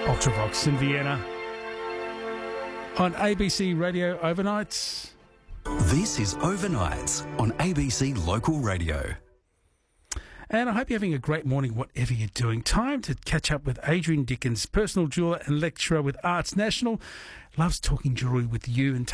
Ultravox in Vienna on ABC Radio Overnights. This is Overnights on ABC Local Radio. And I hope you're having a great morning, whatever you're doing. Time to catch up with Adrian Dickens, personal jeweller and lecturer with Arts National. Loves talking jewellery with you and